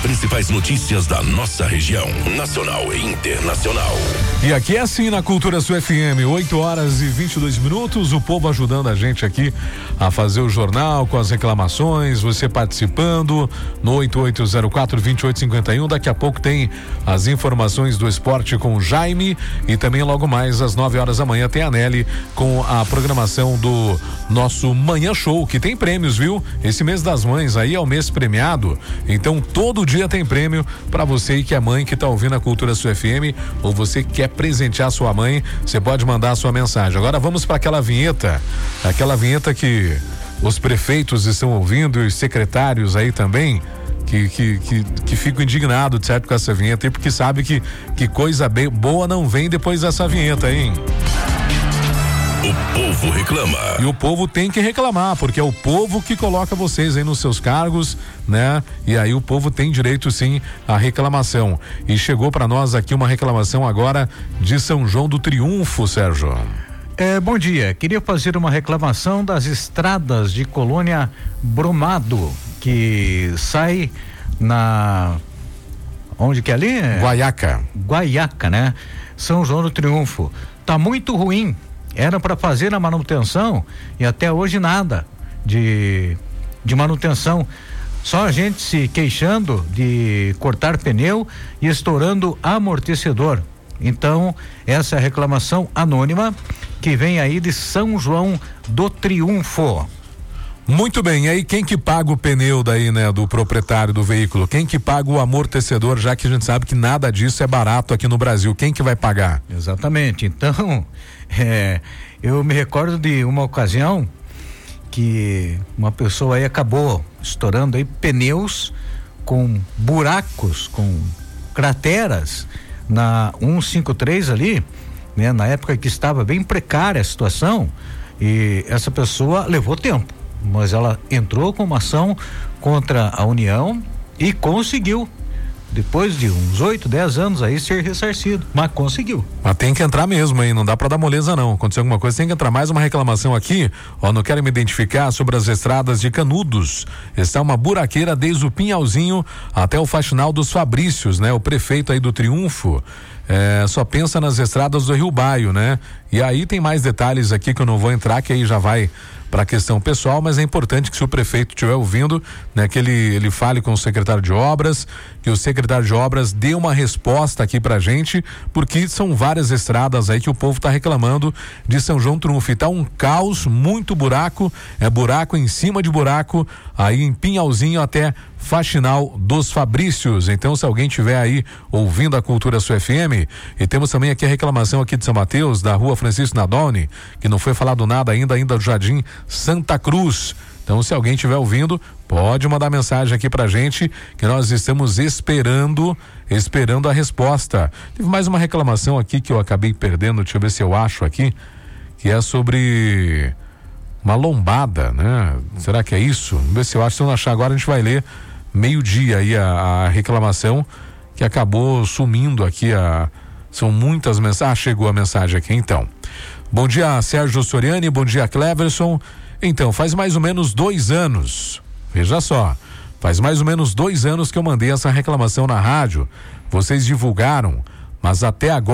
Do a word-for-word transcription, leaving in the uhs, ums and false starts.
principais notícias da nossa região, nacional e internacional. E aqui é assim na Cultura Sul F M, oito horas e vinte e dois minutos, o povo ajudando a gente aqui a fazer o jornal com as reclamações, você participando no oito oito zero quatro, dois oito cinco um. Daqui a pouco tem as informações do esporte com o Jaime e também logo mais às nove horas da manhã tem a Nelly com a programação do nosso Manhã Show, que tem prêmios, viu? Esse mês das mães aí é o mês premiado, então todo dia tem prêmio para você que é mãe que tá ouvindo a Cultura Sul F M ou você que quer presentear sua mãe, você pode mandar a sua mensagem. Agora vamos para aquela vinheta, aquela vinheta que os prefeitos estão ouvindo e os secretários aí também, que, que, que, que ficam indignados, certo, com essa vinheta aí, porque sabe que, que coisa bem, boa não vem depois dessa vinheta, hein? O povo reclama. E o povo tem que reclamar, porque é o povo que coloca vocês aí nos seus cargos, né? E aí o povo tem direito sim à reclamação. E chegou para nós aqui uma reclamação agora de São João do Triunfo, Sérgio. É, bom dia, queria fazer uma reclamação das estradas de Colônia Brumado, que sai na... onde que é ali? Guaiaca. Guaiaca, né? São João do Triunfo. Tá muito ruim. Era para fazer a manutenção e até hoje nada de, de manutenção. Só a gente se queixando de cortar pneu e estourando amortecedor. Então, essa é a reclamação anônima que vem aí de São João do Triunfo. Muito bem, e aí quem que paga o pneu daí, né, do proprietário do veículo? Quem que paga o amortecedor, já que a gente sabe que nada disso é barato aqui no Brasil? Quem que vai pagar? Exatamente, então, é, eu me recordo de uma ocasião que uma pessoa aí acabou estourando aí pneus com buracos, com crateras na cento e cinquenta e três ali, né, na época que estava bem precária a situação, e essa pessoa levou tempo, mas ela entrou com uma ação contra a União e conseguiu, depois de uns oito, dez anos aí, ser ressarcido, mas conseguiu. Mas tem que entrar mesmo aí, não dá pra dar moleza não, aconteceu alguma coisa, tem que entrar. Mais uma reclamação aqui, ó, não quero me identificar, sobre as estradas de Canudos. Está uma buraqueira desde o Pinhalzinho até o Faxinal dos Fabrícios, né? O prefeito aí do Triunfo É, só pensa nas estradas do Rio Baio, né? E aí tem mais detalhes aqui que eu não vou entrar, que aí já vai para a questão pessoal, mas é importante que, se o prefeito estiver ouvindo, né, que ele, ele fale com o secretário de obras, que o secretário de obras dê uma resposta aqui pra gente, porque são várias estradas aí que o povo tá reclamando de São João do Triunfo. E tá um caos, muito buraco, é buraco em cima de buraco, aí em Pinhalzinho até Faxinal dos Fabrícios. Então, se alguém tiver aí ouvindo a Cultura Sul F M, e temos também aqui a reclamação aqui de São Mateus, da rua Francisco Nadoni, que não foi falado nada ainda, ainda do Jardim Santa Cruz. Então, se alguém estiver ouvindo, pode mandar mensagem aqui pra gente, que nós estamos esperando, esperando a resposta. Teve mais uma reclamação aqui que eu acabei perdendo, deixa eu ver se eu acho aqui, que é sobre uma lombada, né? Será que é isso? Vamos ver se eu acho, se eu não achar agora a gente vai ler meio-dia aí a, a reclamação que acabou sumindo aqui, a, são muitas mensagens. Ah, chegou a mensagem aqui então. Bom dia, Sérgio Soriani, bom dia, Cleverson. Então, faz mais ou menos dois anos, veja só, faz mais ou menos dois anos que eu mandei essa reclamação na rádio, vocês divulgaram, mas até agora